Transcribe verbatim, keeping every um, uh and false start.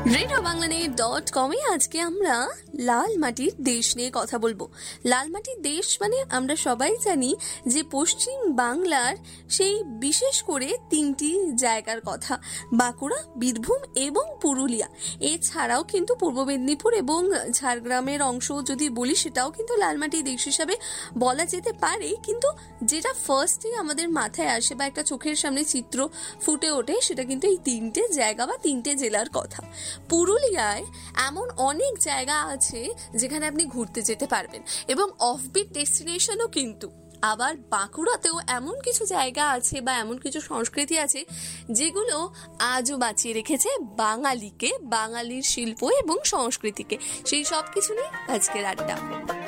Radio Bangla dot কমে আজকে আমরা লাল মাটির দেশ নিয়ে কথা বলবো। লাল মাটির দেশ মানে আমরা সবাই জানি যে পশ্চিম বাংলার সেই বিশেষ করে তিনটি জায়গার কথা, বাঁকুড়া, বীরভূম এবং পুরুলিয়া। এছাড়াও কিন্তু পূর্ব মেদিনীপুর এবং ঝাড়গ্রামের অংশ যদি বলি সেটাও কিন্তু লাল মাটির দেশ হিসাবে বলা যেতে পারে। কিন্তু যেটা ফার্স্টে আমাদের মাথায় আসে বা একটা চোখের সামনে চিত্র ফুটে ওঠে সেটা কিন্তু এই তিনটে জায়গা বা তিনটে জেলার কথা। পুরুলিয়ায় এমন অনেক জায়গা আছে যেখানে আপনি ঘুরতে যেতে পারবেন এবং অফবিট ডেস্টিনেশনও কিন্তু। আবার বাঁকুড়াতেও এমন কিছু জায়গা আছে বা এমন কিছু সংস্কৃতি আছে যেগুলো আজও বাঁচিয়ে রেখেছে বাঙালিকে, বাঙালির শিল্প এবং সংস্কৃতিকে। সেই সব কিছু নিয়ে আজকের আড্ডা।